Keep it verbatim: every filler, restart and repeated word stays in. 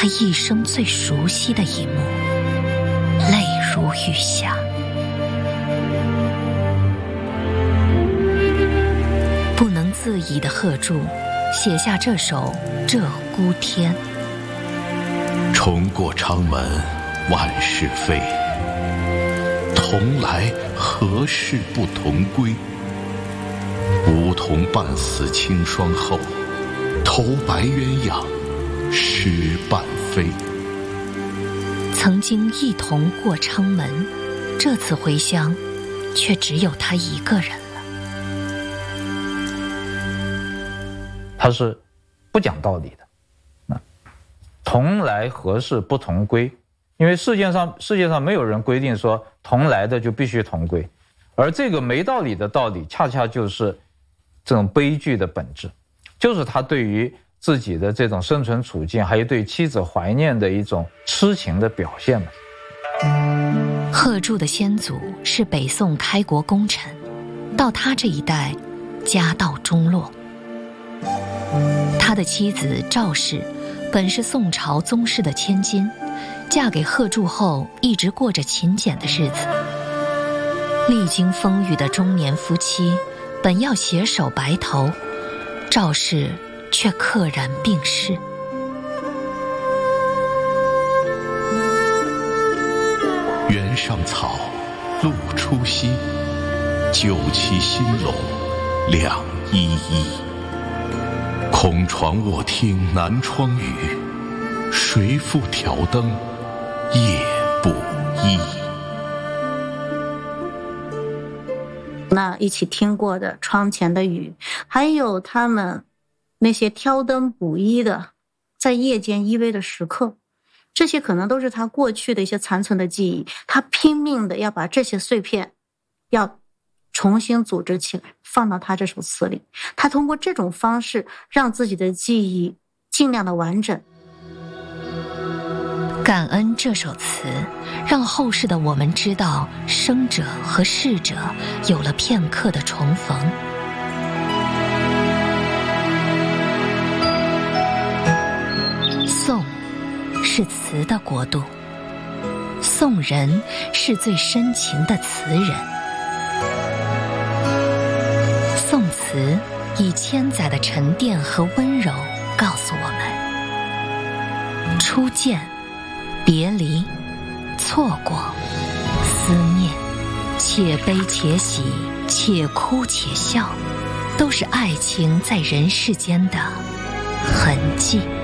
他一生最熟悉的一幕，泪如雨下。不能自已的贺铸写下这首《鹧鸪天》。 重过长门万事废，同来何事不同归？梧桐半死清霜后，头白鸳鸯失半飞。 曾经一同过昌门，这次回乡却只有他一个人了。 他是不讲道理的，同来何事不同归？因为世界上世界上没有人规定说同来的就必须同归，而这个没道理的道理，恰恰就是这种悲剧的本质，就是他对于自己的这种生存处境，还有对妻子怀念的一种痴情的表现嘛。 贺铸的先祖是北宋开国功臣，到他这一代，家道中落。他的妻子赵氏本是宋朝宗室的千金，嫁给贺铸后一直过着勤俭的日子。历经风雨的中年夫妻本要携手白头，赵氏却溘然病逝。 原上草，露初晞，酒旗新笼，两依依。空床卧听南窗雨，谁复挑灯夜不依。 那一起听过的窗前的雨，还有他们那些挑灯补衣的在夜间依偎的时刻，这些可能都是他过去的一些残存的记忆，他拼命的要把这些碎片要重新组织起来，放到他这首词里。他通过这种方式让自己的记忆尽量的完整。 感恩这首词，让后世的我们知道生者和逝者有了片刻的重逢。宋是词的国度，宋人是最深情的词人。宋词以千载的沉淀和温柔告诉我们，初见、别离、错过、思念，且悲且喜，且哭且笑，都是爱情在人世间的痕迹。